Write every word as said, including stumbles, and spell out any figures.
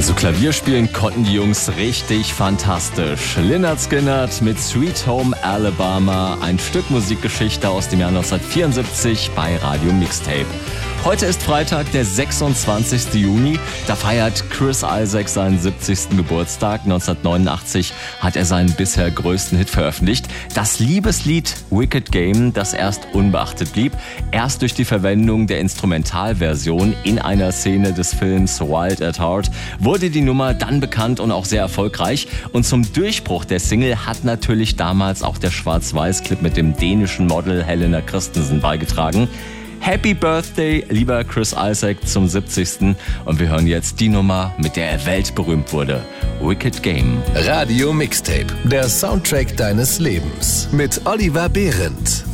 Also Klavier spielen konnten die Jungs richtig fantastisch. Lynyrd Skynyrd mit Sweet Home Alabama, ein Stück Musikgeschichte aus dem Jahr neunzehnhundertvierundsiebzig bei Radio Mixtape. Heute ist Freitag, der sechsundzwanzigste Juni. Da feiert Chris Isaak seinen siebzigsten Geburtstag. neunzehnhundertneunundachtzig hat er seinen bisher größten Hit veröffentlicht. Das Liebeslied Wicked Game, das erst unbeachtet blieb. Erst durch die Verwendung der Instrumentalversion in einer Szene des Films Wild at Heart wurde die Nummer dann bekannt und auch sehr erfolgreich. Und zum Durchbruch der Single hat natürlich damals auch der Schwarz-Weiß-Clip mit dem dänischen Model Helena Christensen beigetragen. Happy Birthday, lieber Chris Isaak, zum siebzigsten Und wir hören jetzt die Nummer, mit der er weltberühmt wurde. Wicked Game. Radio Mixtape, der Soundtrack deines Lebens. Mit Oliver Behrendt.